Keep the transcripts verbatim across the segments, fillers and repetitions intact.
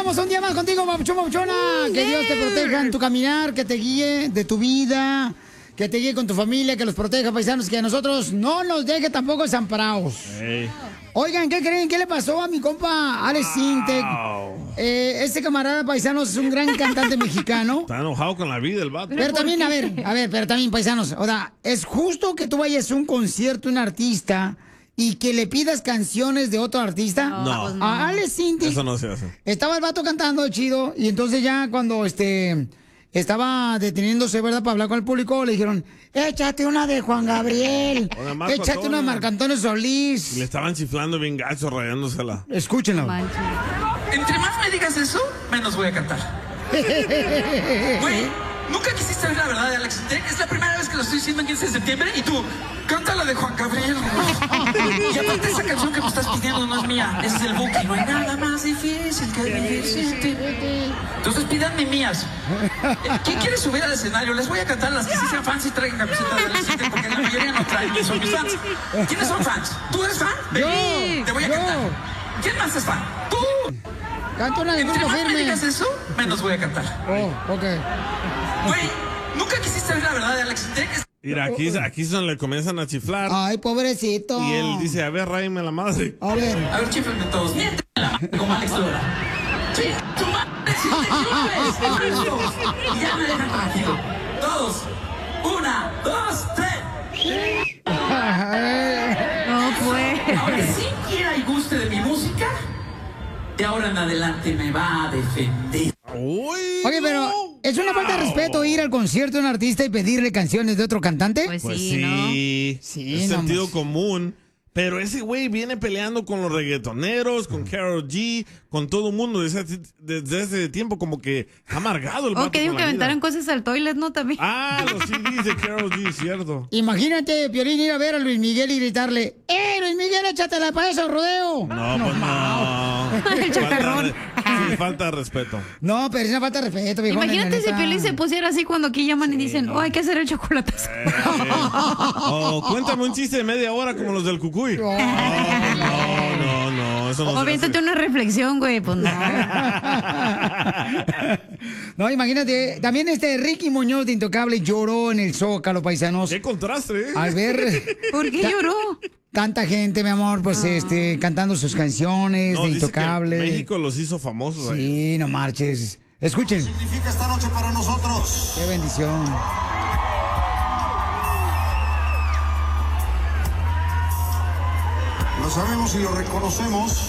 estamos un día más contigo, papuchón, papuchona. Que Dios te proteja en tu caminar, que te guíe de tu vida, que te guíe con tu familia, que los proteja, paisanos, que a nosotros no nos deje tampoco desamparados. Hey. Oigan, ¿qué creen? ¿Qué le pasó a mi compa Alex Sintek? Wow. Eh, este camarada paisanos es un gran cantante mexicano. Está enojado con la vida el vato. Pero también, a ver, a ver, pero también paisanos, o sea, ¿es justo que tú vayas a un concierto, un artista, y que le pidas canciones de otro artista? No. Pues no. A Alex Sintek. Eso no se hace. Estaba el vato cantando chido, y entonces ya cuando este... estaba deteniéndose, ¿verdad?, para hablar con el público, le dijeron, échate una de Juan Gabriel, échate una de Marco Antonio Solís. Y le estaban chiflando bien gacho, rayándosela. Escúchenlo. Entre más me digas eso, menos voy a cantar. Güey, nunca quisiste ver la verdad de Alex Sintek. Es la primera vez que lo estoy diciendo el quince de septiembre y tú, canta la de Juan Gabriel. Y aparte esa canción que me estás pidiendo no es mía, es del Buki. No hay nada más difícil que vivir sin ti. Entonces pídanme mías. ¿Quién quiere subir al escenario? Les voy a cantar las que sí sean fans y traigan camisetas de Alex Sintek, porque la mayoría no traen y son mis fans. ¿Quiénes son fans? ¿Tú eres fan? Yo, Te voy a yo. cantar. ¿Quién más es fan? ¡Tú! Canta una de Entre Grupo más me Firme. digas eso, menos voy a cantar. Oh, ok. Güey, nunca quisiste ver la verdad de Alex Sintek. Mira, aquí, aquí es donde le comienzan a chiflar. Ay, pobrecito. Y él dice, a ver, ráyme la madre. A ver. A ver, chiflenme todos. Miénteme la madre como Alex Lora. Sí, tu madre, si te chifles. Y ya me dejan tranquilo. Todos. Una, dos, tres. No fue. Ahora, si quiera y guste de mi música, de ahora en adelante me va a defender. Uy, Oye, pero ¿es una falta de respeto ir al concierto de un artista y pedirle canciones de otro cantante? Pues Pues sí, sí, ¿no? Sí, es no sentido más. común. Pero ese güey viene peleando con los reggaetoneros, con Karol G, con todo el mundo desde, hace- desde ese tiempo, como que está amargado el vato O que digo con que la aventaron vida. cosas al toilet, ¿no? También. Ah, los C Ds de Karol G, cierto. Imagínate, Piolín, ir a ver a Luis Miguel y gritarle, ¡eh, Luis Miguel, échatela para eso, rodeo! No, pues no. El chaperrón. Falta de- sí, falta de respeto. No, pero es una falta de respeto, viejo. Imagínate si Piolín se pusiera así cuando aquí llaman y dicen, oh, hay que hacer el chocolatazo. Eh, oh, cuéntame un chiste de media hora como los del Cucuy. No, no, no, no, eso no O se aviéntate hace. una reflexión, güey, pues no. No, imagínate, también este Ricky Muñoz de Intocable lloró en el Zócalo, paisanos. Qué contraste, ¿eh? Al ver ¿Por qué Ta- lloró? tanta gente, mi amor, pues este, cantando sus canciones No, de dice que Intocable. México los hizo famosos. ahí. Sí, no marches. Escuchen. Significa esta noche para nosotros. Qué bendición. Lo sabemos y lo reconocemos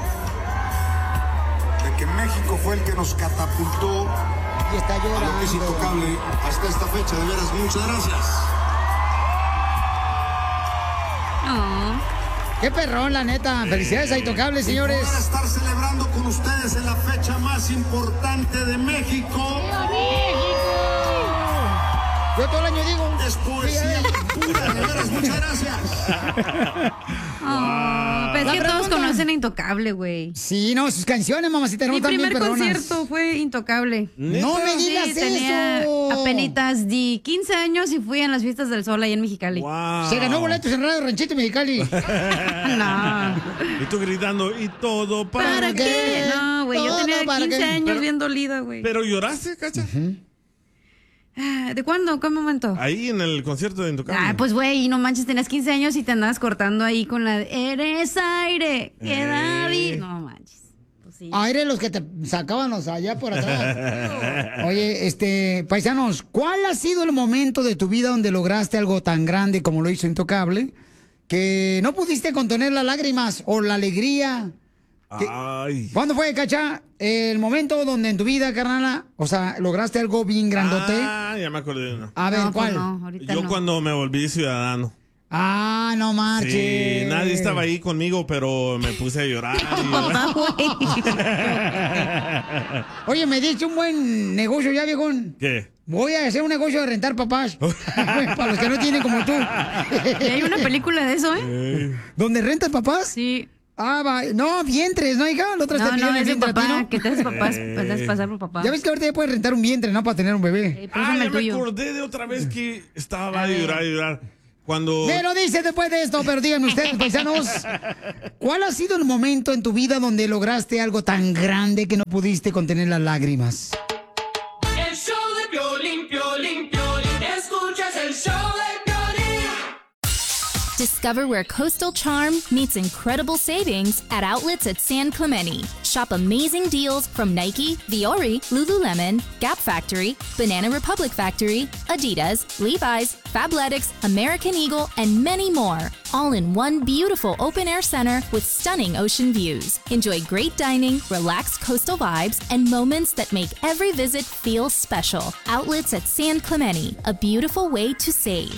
de que México fue el que nos catapultó Y está a lo que es llorando. Intocable hasta esta fecha. De veras, muchas gracias. No. Qué perrón, la neta. Felicidades a Intocable, señores. Poder estar celebrando con ustedes en la fecha más importante de México. Yo todo el año digo. Es poesía pura. De veras, muchas gracias. Oh, pero es La que todos pregunta- conocen a Intocable, güey. Sí, no, sus canciones, mamacita Mi hermosa, también primer perronas. concierto fue Intocable. No me digas Sí, tenía eso. apenitas di quince años y fui en las fiestas del sol ahí en Mexicali. Wow. Se ganó boletos en Radio Ranchito Mexicali. No. Y tú gritando, y todo para, ¿Para qué? No, güey, yo Todo tenía para quince qué. años Pero- bien dolida, güey. Pero lloraste, cacha. Ah, ¿de cuándo? ¿Qué momento? Ahí en el concierto de Intocable. Ah, pues güey, no manches, tenías quince años y te andabas cortando ahí con la de, eres aire, que da vi-". No manches. Pues sí. Aire los que te sacaban los allá por atrás. Oye, este, paisanos, ¿cuál ha sido el momento de tu vida donde lograste algo tan grande como lo hizo Intocable? Que no pudiste contener las lágrimas o la alegría. ¿Qué? Ay. ¿Cuándo fue, Cacha, el momento donde en tu vida, carnala, o sea, lograste algo bien grandote? Ah, ya me acordé de uno. A ver, No, pues ¿cuál? no, ahorita Yo no. cuando me volví ciudadano. Ah, no marches. Sí, nadie estaba ahí conmigo, pero me puse a llorar. y- Papá, güey. Oye, me diste un buen negocio ya, viejón. ¿Qué? Voy a hacer un negocio de rentar papás. Para los que no tienen como tú. Y hay una película de eso, ¿eh? ¿Dónde rentas papás? Sí. Ah, va. No, vientres, ¿no, hija? La otra No, te no, pidieron el es de vientre a ti, papá, ¿no? que te haces papás, te haces pasar por papá. Ya ves que ahorita ya puedes rentar un vientre, ¿no? Para tener un bebé. Eh, Ah, préstame ya el me tuyo. acordé de otra vez que estaba A a ver. llorar y llorar. Cuando... Me lo dice después de esto, pero díganme ustedes, paisanos, ¿cuál ha sido el momento en tu vida donde lograste algo tan grande que no pudiste contener las lágrimas? El show de Piolín, Piolín, Piolín. Escuchas el show de Piolín. Discover where coastal charm meets incredible savings at outlets at San Clemente. Shop amazing deals from Nike, Viore, Lululemon, Gap Factory, Banana Republic Factory, Adidas, Levi's, Fabletics, American Eagle, and many more. All in one beautiful open-air center with stunning ocean views. Enjoy great dining, relaxed coastal vibes, and moments that make every visit feel special. Outlets at San Clemente, a beautiful way to save.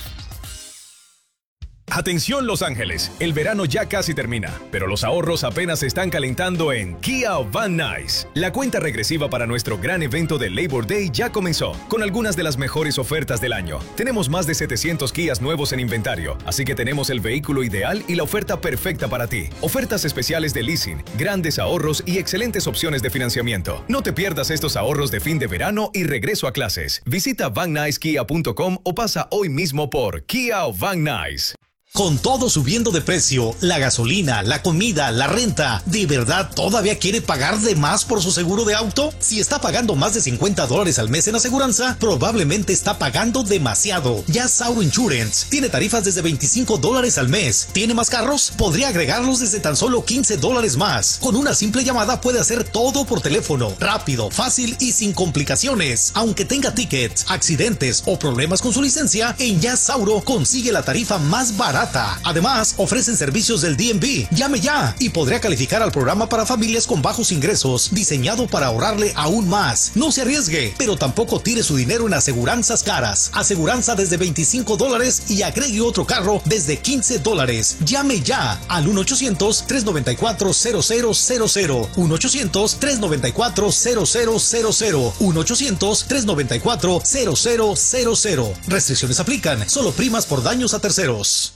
Atención Los Ángeles, el verano ya casi termina, pero los ahorros apenas se están calentando en Kia Van Nuys. La cuenta regresiva para nuestro gran evento de Labor Day ya comenzó, con algunas de las mejores ofertas del año. Tenemos más de setecientos Kias nuevos en inventario, así que tenemos el vehículo ideal y la oferta perfecta para ti. Ofertas especiales de leasing, grandes ahorros y excelentes opciones de financiamiento. No te pierdas estos ahorros de fin de verano y regreso a clases. Visita van nuys kia punto com o pasa hoy mismo por Kia Van Nuys. Con todo subiendo de precio, la gasolina, la comida, la renta, ¿de verdad todavía quiere pagar de más por su seguro de auto? Si está pagando más de cincuenta dólares al mes en aseguranza, probablemente está pagando demasiado. Ya Sauro Insurance tiene tarifas desde veinticinco dólares al mes. ¿Tiene más carros? Podría agregarlos desde tan solo quince dólares más. Con una simple llamada puede hacer todo por teléfono, rápido, fácil y sin complicaciones. Aunque tenga tickets, accidentes o problemas con su licencia, en Ya Sauro consigue la tarifa más barata. Además, ofrecen servicios del D M V. Llame ya y podrá calificar al programa para familias con bajos ingresos, diseñado para ahorrarle aún más. No se arriesgue, pero tampoco tire su dinero en aseguranzas caras. Aseguranza desde veinticinco dólares y agregue otro carro desde quince dólares. Llame ya al uno ochocientos, tres noventa y cuatro, cero cero cero cero. uno ochocientos, tres noventa y cuatro, cero cero cero cero. uno ochocientos, tres noventa y cuatro, cero cero cero cero. Restricciones aplican. Solo primas por daños a terceros.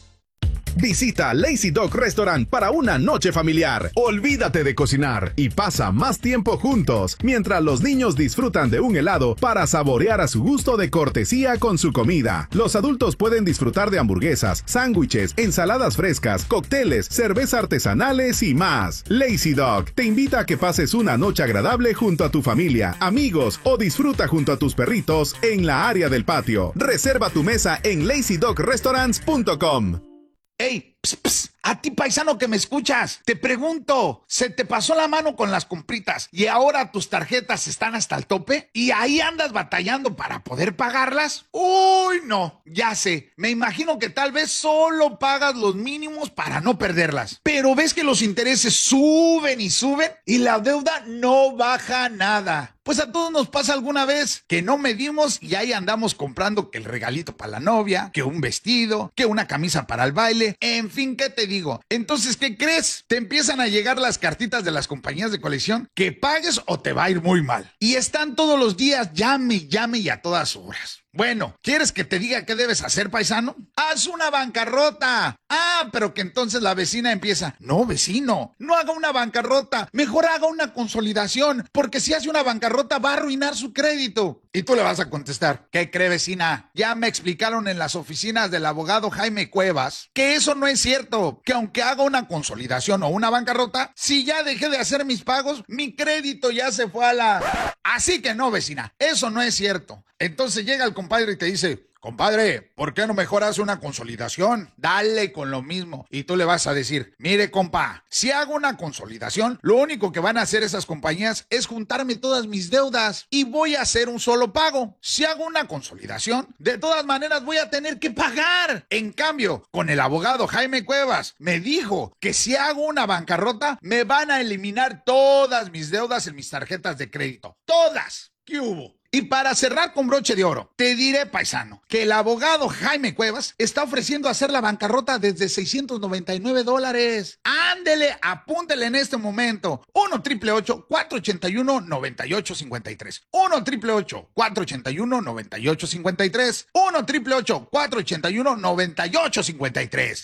Visita Lazy Dog Restaurant para una noche familiar. Olvídate de cocinar y pasa más tiempo juntos mientras los niños disfrutan de un helado para saborear a su gusto de cortesía con su comida. Los adultos pueden disfrutar de hamburguesas, sándwiches, ensaladas frescas, cócteles, cerveza artesanales y más. Lazy Dog te invita a que pases una noche agradable junto a tu familia, amigos o disfruta junto a tus perritos en la área del patio. Reserva tu mesa en lazy dog restaurants punto com. ¡Ey! Pss, pss, a ti, paisano que me escuchas, te pregunto, ¿se te pasó la mano con las compritas y ahora tus tarjetas están hasta el tope? ¿Y ahí andas batallando para poder pagarlas? ¡Uy, no! Ya sé, me imagino que tal vez solo pagas los mínimos para no perderlas. Pero ves que los intereses suben y suben y la deuda no baja nada. Pues a todos nos pasa alguna vez que no medimos y ahí andamos comprando que el regalito para la novia, que un vestido, que una camisa para el baile, en fin, ¿qué te digo? Entonces, ¿qué crees? Te empiezan a llegar las cartitas de las compañías de colección que pagues o te va a ir muy mal. Y están todos los días, llame y llame y a todas horas. Bueno, ¿quieres que te diga qué debes hacer, paisano? ¡Haz una bancarrota! Ah, pero que entonces la vecina empieza, no, vecino, no haga una bancarrota, mejor haga una consolidación, porque si hace una bancarrota va a arruinar su crédito. Y tú le vas a contestar, ¿qué cree, vecina? Ya me explicaron en las oficinas del abogado Jaime Cuevas que eso no es cierto, que aunque haga una consolidación o una bancarrota, si ya dejé de hacer mis pagos, mi crédito ya se fue a la... Así que no, vecina, eso no es cierto. Entonces llega el compadre y te dice, compadre, ¿por qué no mejor hace una consolidación? Dale con lo mismo. Y tú le vas a decir, mire, compa, si hago una consolidación, lo único que van a hacer esas compañías es juntarme todas mis deudas y voy a hacer un solo pago. Si hago una consolidación, de todas maneras voy a tener que pagar. En cambio, con el abogado Jaime Cuevas, me dijo que si hago una bancarrota, me van a eliminar todas mis deudas en mis tarjetas de crédito. ¡Todas! ¿Qué hubo? Y para cerrar con broche de oro, te diré, paisano, que el abogado Jaime Cuevas está ofreciendo hacer la bancarrota desde seiscientos noventa y nueve dólares. Ándele, apúntele en este momento. uno, triple ocho, cuatro ochenta y uno, noventa y ocho cincuenta y tres. uno, triple ocho, cuatro ochenta y uno, noventa y ocho cincuenta y tres. uno, triple ocho, cuatro ochenta y uno, noventa y ocho cincuenta y tres.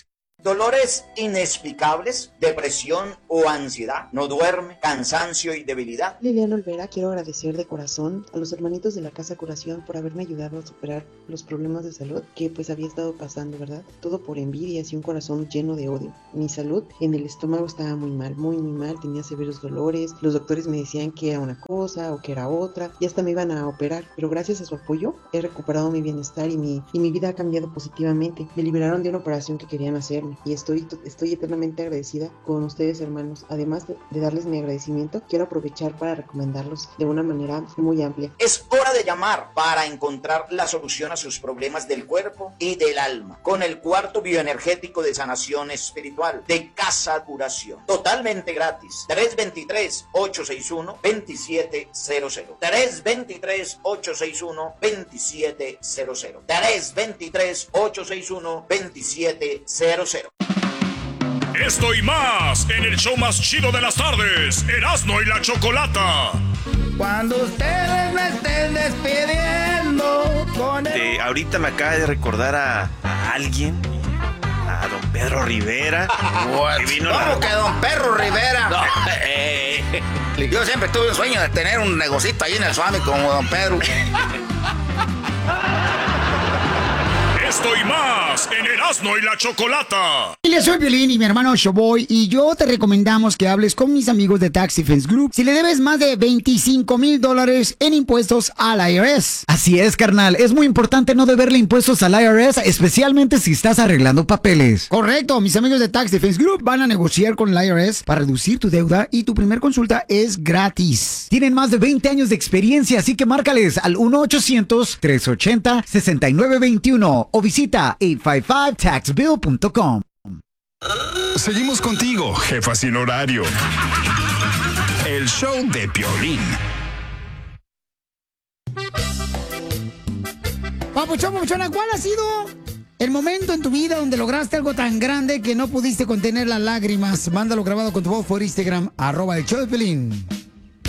dolores inexplicables, depresión o ansiedad, no duerme, cansancio y debilidad. Liliana Olvera, quiero agradecer de corazón a los hermanitos de la Casa Curación por haberme ayudado a superar los problemas de salud que pues había estado pasando, ¿verdad? Todo por envidias y un corazón lleno de odio. Mi salud en el estómago estaba muy mal, muy muy mal, tenía severos dolores, los doctores me decían que era una cosa o que era otra y hasta me iban a operar, pero gracias a su apoyo he recuperado mi bienestar y mi, y mi vida ha cambiado positivamente. Me liberaron de una operación que querían hacerme y estoy, estoy eternamente agradecida con ustedes, hermanos. Además de, de darles mi agradecimiento, quiero aprovechar para recomendarlos de una manera muy amplia. Es hora de llamar para encontrar la solución a sus problemas del cuerpo y del alma con el cuarto bioenergético de sanación espiritual de Casa Curación, totalmente gratis. tres dos tres, ocho seis uno, dos siete cero cero. tres dos tres, ocho seis uno, dos siete cero cero. tres dos tres, ocho seis uno, dos siete cero cero. Esto y más en el show más chido de las tardes, Erasmo y la Chocolata. Cuando ustedes me estén despidiendo con el... Eh, ahorita me acaba de recordar a, a alguien, a don Pedro Rivera. Que vino ¿Cómo la... que don Pedro Rivera? No, eh, yo siempre tuve un sueño de tener un negocito ahí en el Suami como don Pedro. Esto y más en Erasmo y la Chocolata. Y soy Piolín y mi hermano Showboy y yo te recomendamos que hables con mis amigos de Tax Defense Group si le debes más de veinticinco mil dólares en impuestos al I R S. Así es, carnal. Es muy importante no deberle impuestos al I R S, especialmente si estás arreglando papeles. Correcto. Mis amigos de Tax Defense Group van a negociar con el I R S para reducir tu deuda y tu primer consulta es gratis. Tienen más de veinte años de experiencia, así que márcales al uno ochocientos, tres ochenta, sesenta y nueve veintiuno o visita ocho cinco cinco tax bill punto com. Seguimos contigo, jefa sin horario. El show de Piolín. Papuchón, papuchona, ¿cuál ha sido el momento en tu vida donde lograste algo tan grande que no pudiste contener las lágrimas? Mándalo grabado con tu voz por Instagram, arroba el show de Piolín.